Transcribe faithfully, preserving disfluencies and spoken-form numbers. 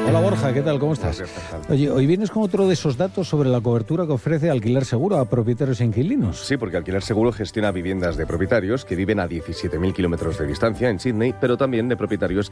Hola Borja, ¿qué tal? ¿Cómo estás? Oye, hoy vienes con otro de esos datos sobre la cobertura que ofrece Alquiler Seguro a propietarios e inquilinos. Sí, porque Alquiler Seguro gestiona viviendas de propietarios que viven a diecisiete mil kilómetros de distancia en Sydney, pero también de propietarios